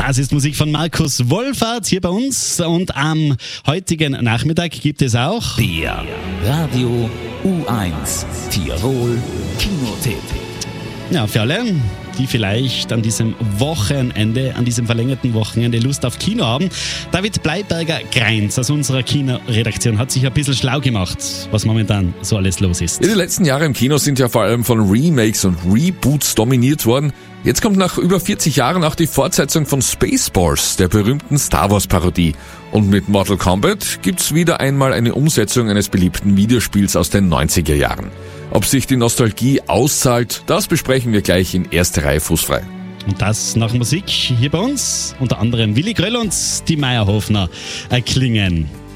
Das ist Musik von Markus Wohlfahrt hier bei uns und am heutigen Nachmittag gibt es auch Der Radio U1 Tirol Kinotipp. Ja, für alle, die vielleicht an diesem Wochenende, an diesem verlängerten Wochenende Lust auf Kino haben. David Bleiberger-Greins aus unserer Kinoredaktion hat sich ein bisschen schlau gemacht, was momentan so alles los ist. Ja, die letzten Jahre im Kino sind ja vor allem von Remakes und Reboots dominiert worden. Jetzt kommt nach über 40 Jahren auch die Fortsetzung von Spaceballs, der berühmten Star Wars Parodie. Und mit Mortal Kombat gibt's wieder einmal eine Umsetzung eines beliebten Videospiels aus den 90er Jahren. Ob sich die Nostalgie auszahlt, das besprechen wir gleich in erster Reihe fußfrei. Und das nach Musik hier bei uns, unter anderem Willi Gröll und die Meierhofner klingen.